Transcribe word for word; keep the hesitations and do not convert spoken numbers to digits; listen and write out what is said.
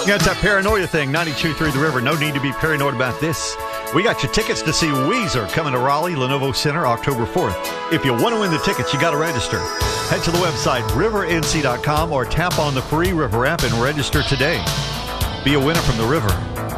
Yeah, it's that paranoia thing, ninety-two point three The River. No need to be paranoid about this. We got your tickets to see Weezer coming to Raleigh, Lenovo Center, October fourth. If you want to win the tickets, you got to register. Head to the website, river n c dot com, or tap on the free River app and register today. Be a winner from the River.